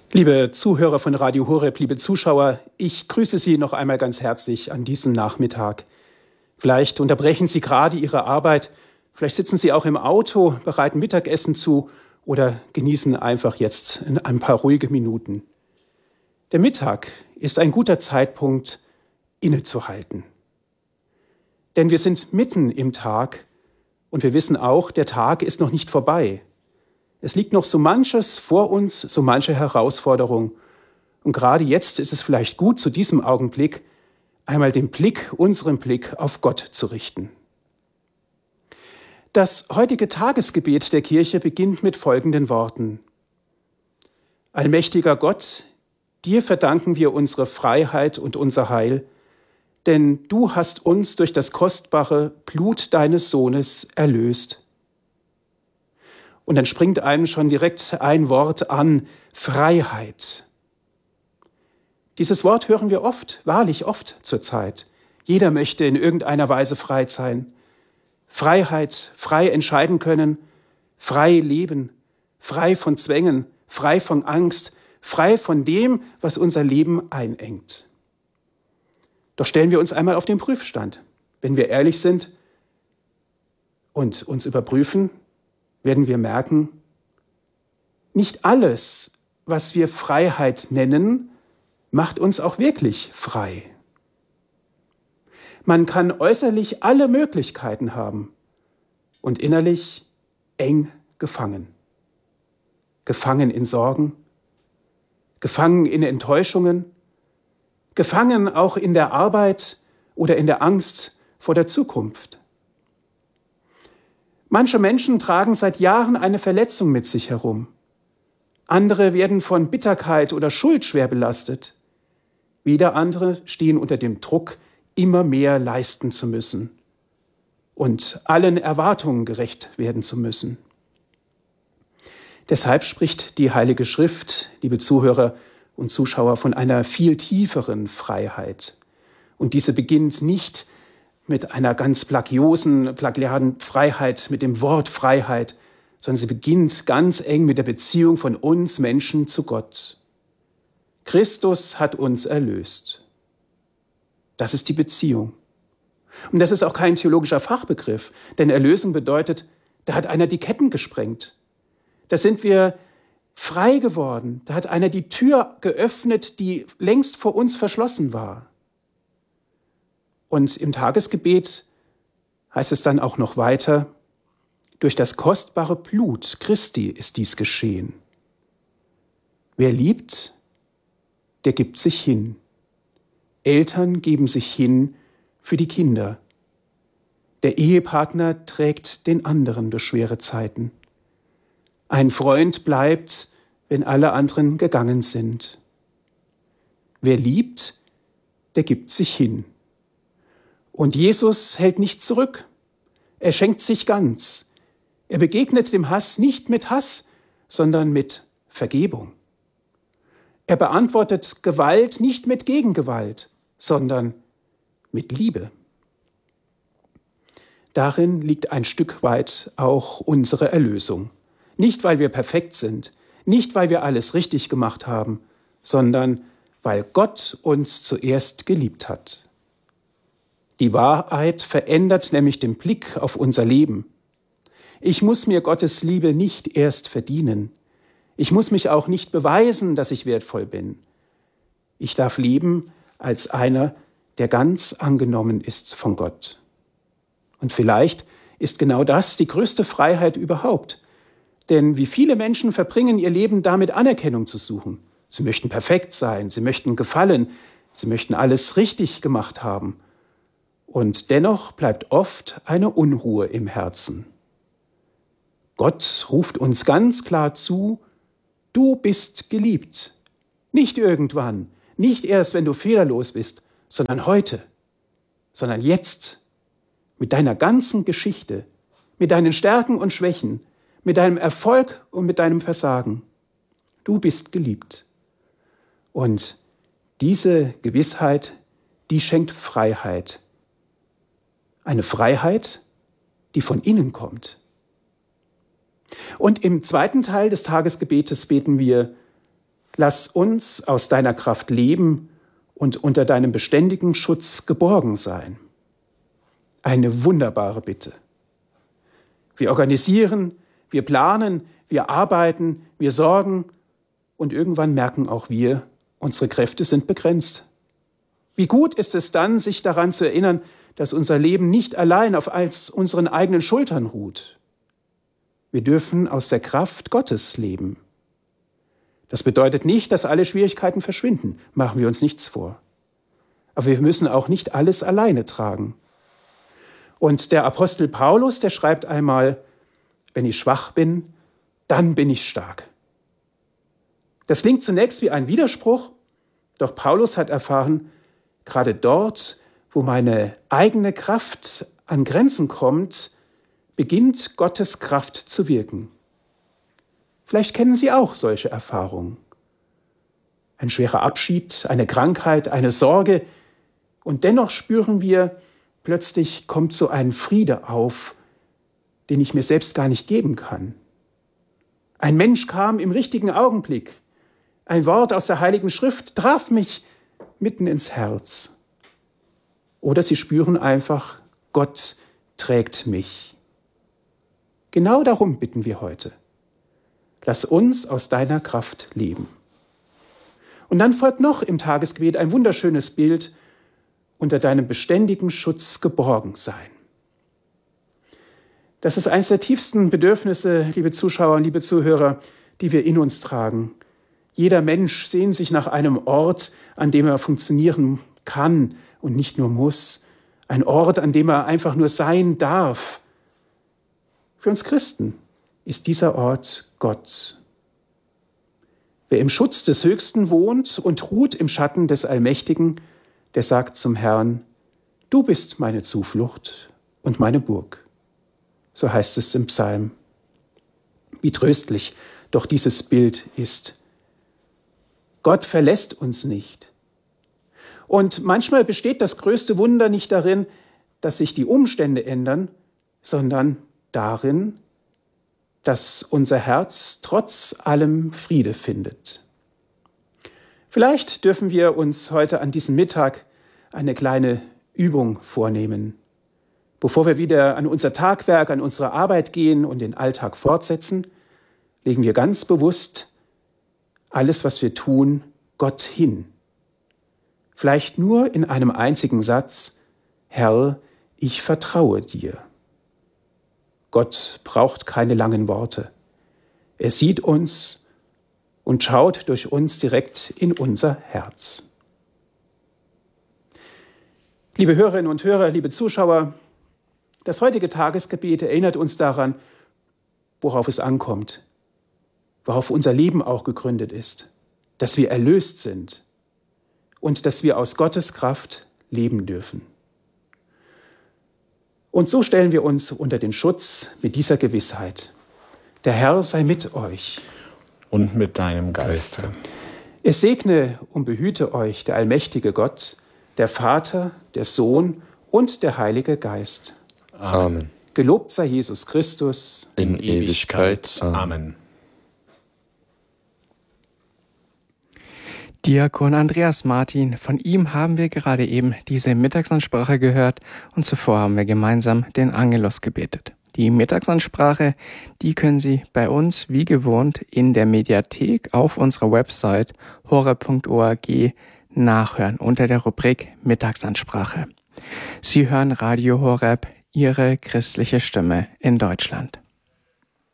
Liebe Zuhörer von Radio Horeb, liebe Zuschauer, ich grüße Sie noch einmal ganz herzlich an diesem Nachmittag. Vielleicht unterbrechen Sie gerade Ihre Arbeit, vielleicht sitzen Sie auch im Auto, bereiten Mittagessen zu oder genießen einfach jetzt ein paar ruhige Minuten. Der Mittag ist ein guter Zeitpunkt, innezuhalten. Denn wir sind mitten im Tag und wir wissen auch, der Tag ist noch nicht vorbei. Es liegt noch so manches vor uns, so manche Herausforderung. Und gerade jetzt ist es vielleicht gut, zu diesem Augenblick einmal unseren Blick auf Gott zu richten. Das heutige Tagesgebet der Kirche beginnt mit folgenden Worten. Allmächtiger Gott, dir verdanken wir unsere Freiheit und unser Heil, denn du hast uns durch das kostbare Blut deines Sohnes erlöst. Und dann springt einem schon direkt ein Wort an, Freiheit. Dieses Wort hören wir oft, wahrlich oft zur Zeit. Jeder möchte in irgendeiner Weise frei sein. Freiheit, frei entscheiden können, frei leben, frei von Zwängen, frei von Angst, frei von dem, was unser Leben einengt. Doch stellen wir uns einmal auf den Prüfstand. Wenn wir ehrlich sind und uns überprüfen, werden wir merken, nicht alles, was wir Freiheit nennen, macht uns auch wirklich frei. Man kann äußerlich alle Möglichkeiten haben und innerlich eng gefangen. Gefangen in Sorgen, gefangen in Enttäuschungen, gefangen auch in der Arbeit oder in der Angst vor der Zukunft. Manche Menschen tragen seit Jahren eine Verletzung mit sich herum. Andere werden von Bitterkeit oder Schuld schwer belastet. Wieder andere stehen unter dem Druck, immer mehr leisten zu müssen und allen Erwartungen gerecht werden zu müssen. Deshalb spricht die Heilige Schrift, liebe Zuhörer und Zuschauer, von einer viel tieferen Freiheit. Und diese beginnt nicht mit einer ganz plagiaren Freiheit, mit dem Wort Freiheit, sondern sie beginnt ganz eng mit der Beziehung von uns Menschen zu Gott. Christus hat uns erlöst. Das ist die Beziehung. Und das ist auch kein theologischer Fachbegriff, denn Erlösung bedeutet, da hat einer die Ketten gesprengt. Da sind wir frei geworden. Da hat einer die Tür geöffnet, die längst vor uns verschlossen war. Und im Tagesgebet heißt es dann auch noch weiter, durch das kostbare Blut Christi ist dies geschehen. Wer liebt, der gibt sich hin. Eltern geben sich hin für die Kinder. Der Ehepartner trägt den anderen durch schwere Zeiten. Ein Freund bleibt, wenn alle anderen gegangen sind. Wer liebt, der gibt sich hin. Und Jesus hält nicht zurück. Er schenkt sich ganz. Er begegnet dem Hass nicht mit Hass, sondern mit Vergebung. Er beantwortet Gewalt nicht mit Gegengewalt, sondern mit Liebe. Darin liegt ein Stück weit auch unsere Erlösung. Nicht, weil wir perfekt sind, nicht, weil wir alles richtig gemacht haben, sondern weil Gott uns zuerst geliebt hat. Die Wahrheit verändert nämlich den Blick auf unser Leben. Ich muss mir Gottes Liebe nicht erst verdienen. Ich muss mich auch nicht beweisen, dass ich wertvoll bin. Ich darf leben als einer, der ganz angenommen ist von Gott. Und vielleicht ist genau das die größte Freiheit überhaupt. Denn wie viele Menschen verbringen ihr Leben damit, Anerkennung zu suchen. Sie möchten perfekt sein, sie möchten gefallen, sie möchten alles richtig gemacht haben. Und dennoch bleibt oft eine Unruhe im Herzen. Gott ruft uns ganz klar zu, du bist geliebt. Nicht irgendwann, nicht erst, wenn du fehlerlos bist, sondern heute, sondern jetzt, mit deiner ganzen Geschichte, mit deinen Stärken und Schwächen, mit deinem Erfolg und mit deinem Versagen. Du bist geliebt. Und diese Gewissheit, die schenkt Freiheit. Eine Freiheit, die von innen kommt. Und im zweiten Teil des Tagesgebetes beten wir, Lass uns aus deiner Kraft leben und unter deinem beständigen Schutz geborgen sein. Eine wunderbare Bitte. Wir organisieren, wir planen, wir arbeiten, wir sorgen und irgendwann merken auch wir, unsere Kräfte sind begrenzt. Wie gut ist es dann, sich daran zu erinnern, dass unser Leben nicht allein auf unseren eigenen Schultern ruht. Wir dürfen aus der Kraft Gottes leben. Das bedeutet nicht, dass alle Schwierigkeiten verschwinden, machen wir uns nichts vor. Aber wir müssen auch nicht alles alleine tragen. Und der Apostel Paulus, der schreibt einmal, wenn ich schwach bin, dann bin ich stark. Das klingt zunächst wie ein Widerspruch, doch Paulus hat erfahren, gerade dort, wo meine eigene Kraft an Grenzen kommt, beginnt Gottes Kraft zu wirken. Vielleicht kennen Sie auch solche Erfahrungen. Ein schwerer Abschied, eine Krankheit, eine Sorge, und dennoch spüren wir, plötzlich kommt so ein Friede auf, den ich mir selbst gar nicht geben kann. Ein Mensch kam im richtigen Augenblick. Ein Wort aus der Heiligen Schrift traf mich mitten ins Herz. Oder Sie spüren einfach, Gott trägt mich. Genau darum bitten wir heute. Lass uns aus deiner Kraft leben. Und dann folgt noch im Tagesgebet ein wunderschönes Bild, unter deinem beständigen Schutz geborgen sein. Das ist eines der tiefsten Bedürfnisse, liebe Zuschauer und liebe Zuhörer, die wir in uns tragen. Jeder Mensch sehnt sich nach einem Ort, an dem er funktionieren kann und nicht nur muss. Ein Ort, an dem er einfach nur sein darf. Für uns Christen ist dieser Ort Gott. Wer im Schutz des Höchsten wohnt und ruht im Schatten des Allmächtigen, der sagt zum Herrn, du bist meine Zuflucht und meine Burg. So heißt es im Psalm. Wie tröstlich doch dieses Bild ist. Gott verlässt uns nicht. Und manchmal besteht das größte Wunder nicht darin, dass sich die Umstände ändern, sondern darin, dass unser Herz trotz allem Friede findet. Vielleicht dürfen wir uns heute an diesem Mittag eine kleine Übung vornehmen. Bevor wir wieder an unser Tagwerk, an unsere Arbeit gehen und den Alltag fortsetzen, legen wir ganz bewusst alles, was wir tun, Gott hin. Vielleicht nur in einem einzigen Satz, Herr, ich vertraue dir. Gott braucht keine langen Worte. Er sieht uns und schaut durch uns direkt in unser Herz. Liebe Hörerinnen und Hörer, liebe Zuschauer, das heutige Tagesgebet erinnert uns daran, worauf es ankommt, worauf unser Leben auch gegründet ist, dass wir erlöst sind und dass wir aus Gottes Kraft leben dürfen. Und so stellen wir uns unter den Schutz mit dieser Gewissheit. Der Herr sei mit euch. Und mit deinem Geiste. Es segne und behüte euch der allmächtige Gott, der Vater, der Sohn und der Heilige Geist. Amen. Gelobt sei Jesus Christus. In Ewigkeit. Amen. Diakon Andreas Martin, von ihm haben wir gerade eben diese Mittagsansprache gehört und zuvor haben wir gemeinsam den Angelus gebetet. Die Mittagsansprache, die können Sie bei uns wie gewohnt in der Mediathek auf unserer Website horeb.org nachhören unter der Rubrik Mittagsansprache. Sie hören Radio Horeb, Ihre christliche Stimme in Deutschland.